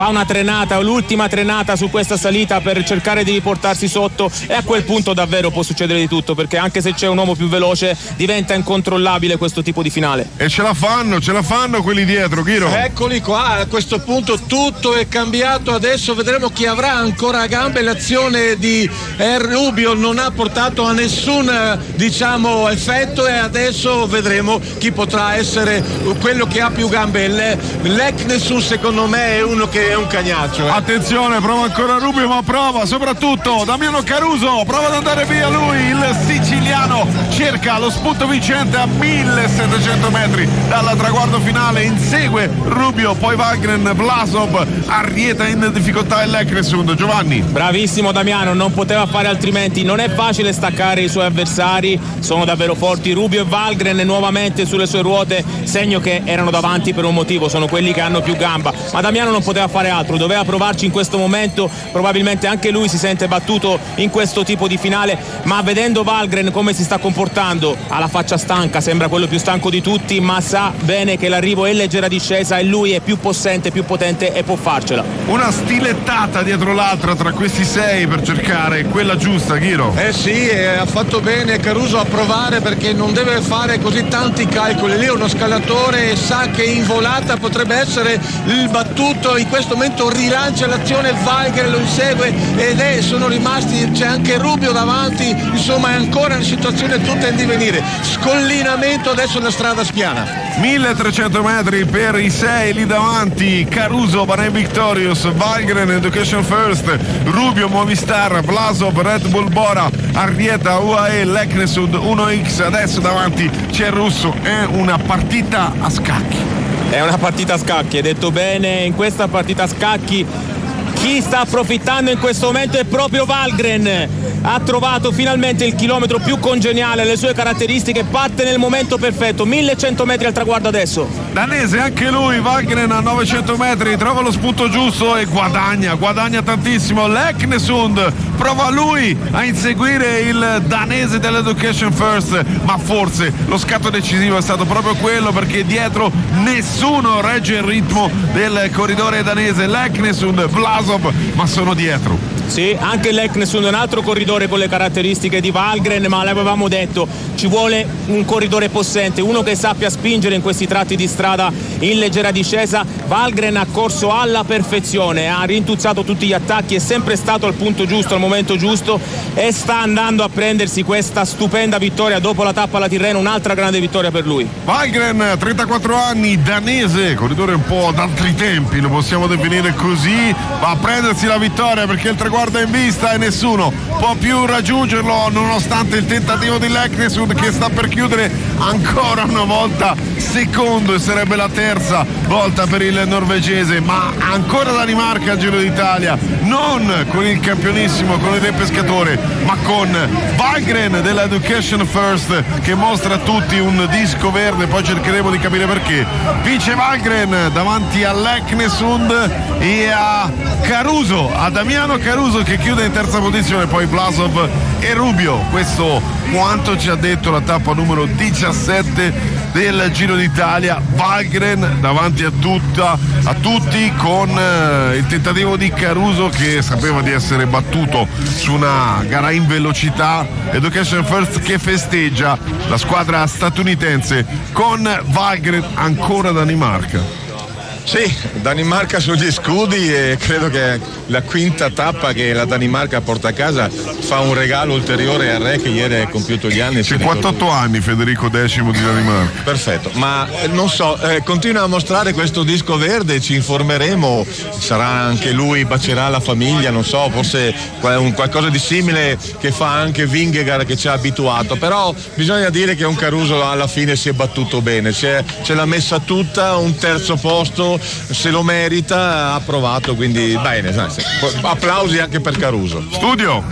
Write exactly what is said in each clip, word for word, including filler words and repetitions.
fa una trenata, l'ultima trenata su questa salita per cercare di riportarsi sotto, e a quel punto davvero può succedere di tutto, perché anche se c'è un uomo più veloce diventa incontrollabile questo tipo di finale. E ce la fanno, ce la fanno quelli dietro, Ghiro. Eccoli qua, a questo punto tutto è cambiato, adesso vedremo chi avrà ancora a gambe. L'azione di Rubio non ha portato a nessun, diciamo, effetto, e adesso vedremo chi potrà essere quello che ha più gambe. Leknessund secondo me è uno che è un cagnaccio. Eh. Attenzione, prova ancora Rubio, ma prova soprattutto Damiano Caruso, prova ad andare via lui, il siciliano cerca lo spunto vincente a millesettecento metri dal traguardo finale, insegue Rubio, poi Wallgren, Vlasov, Arrieta in difficoltà e Leknessund. Giovanni. Bravissimo Damiano, non poteva fare altrimenti, non è facile staccare i suoi avversari, sono davvero forti. Rubio e Wallgren nuovamente sulle sue ruote, segno che erano davanti per un motivo, sono quelli che hanno più gamba, ma Damiano non poteva fare altro, doveva provarci in questo momento. Probabilmente anche lui si sente battuto in questo tipo di finale, ma vedendo Wallgren come si sta comportando, ha la faccia stanca, sembra quello più stanco di tutti, ma sa bene che l'arrivo è in leggera discesa e lui è più possente, più potente e può farcela. Una stilettata dietro l'altra tra questi sei per cercare quella giusta, Ghiro. Eh sì, eh, ha fatto bene Caruso a provare, perché non deve fare così tanti calcoli. Lì è uno scalatore e sa che in volata potrebbe essere il battuto. In questo momento rilancia l'azione, Wallgren lo insegue ed è, sono rimasti, c'è anche Rubio davanti, insomma è ancora una situazione tutta in divenire. Scollinamento adesso la strada spiana. milletrecento metri per i sei lì davanti, Caruso, Bahrain Victorious, Wallgren, Education First, Rubio, Movistar, Vlasov, Red Bull Bora, Arrieta, U A E, Leknessund, uno X, adesso davanti c'è il russo. È una partita a scacchi. È una partita a scacchi, hai detto bene, in questa partita a scacchi chi sta approfittando in questo momento è proprio Wallgren. Ha trovato finalmente il chilometro più congeniale alle sue caratteristiche, parte nel momento perfetto, millecento metri al traguardo adesso. Danese anche lui, Wallgren a novecento metri, trova lo spunto giusto e guadagna, guadagna tantissimo. Leknessund prova lui a inseguire il danese dell'Education First, ma forse lo scatto decisivo è stato proprio quello, perché dietro nessuno regge il ritmo del corridore danese. Leknessund, Vlasov, ma sono dietro. Sì, anche Leknessund è un altro corridore con le caratteristiche di Wallgren, ma l'avevamo detto, ci vuole un corridore possente, uno che sappia spingere in questi tratti di strada in leggera discesa. Wallgren ha corso alla perfezione, ha rintuzzato tutti gli attacchi, è sempre stato al punto giusto, al momento giusto, e sta andando a prendersi questa stupenda vittoria dopo la tappa alla Tirreno, un'altra grande vittoria per lui. Wallgren, trentaquattro anni, danese, corridore un po' ad altri tempi, lo possiamo definire così, va a prendersi la vittoria perché il traguardo è in vista e nessuno può più raggiungerlo, nonostante il tentativo di Leknessund che sta per chiudere ancora una volta secondo, e sarebbe la terza volta per il norvegese. Ma ancora Danimarca al Giro d'Italia, non con il campionissimo, con il re pescatore, ma con Wallgren dell'Education First, che mostra a tutti un disco verde, poi cercheremo di capire perché. Vince Wallgren davanti a Leknessund e a Caruso, a Damiano Caruso, che chiude in terza posizione, poi Vlasov e Rubio. Questo quanto ci ha detto la tappa numero diciassette del Giro d'Italia. Wallgren davanti a tutta a tutti, con eh, il tentativo di Caruso che sapeva di essere battuto su una gara in velocità. Education First che festeggia, la squadra statunitense, con Wallgren ancora Danimarca. Sì, Danimarca sugli scudi, e credo che la quinta tappa che la Danimarca porta a casa fa un regalo ulteriore al re che ieri ha compiuto gli anni. cinquantotto anni Federico Decimo di Danimarca. Perfetto, ma eh, non so, eh, continua a mostrare questo disco verde, ci informeremo, sarà anche lui, bacerà la famiglia, non so, forse un qualcosa di simile che fa anche Vingegaard che ci ha abituato, però bisogna dire che un Caruso alla fine si è battuto bene, ce l'ha messa tutta, un terzo posto, se lo merita, ha provato, quindi bene, applausi anche per Caruso. Studio.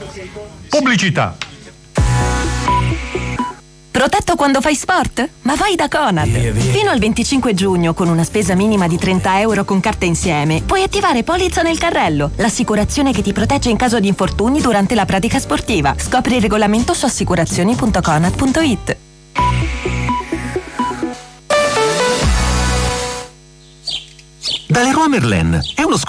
Pubblicità. Protetto quando fai sport? Ma vai da Conad! Fino al venticinque giugno, con una spesa minima di trenta euro con carta insieme, puoi attivare Polizza nel carrello, l'assicurazione che ti protegge in caso di infortuni durante la pratica sportiva. Scopri il regolamento su assicurazioni punto conad punto it. Dalle Leroy Merlin è uno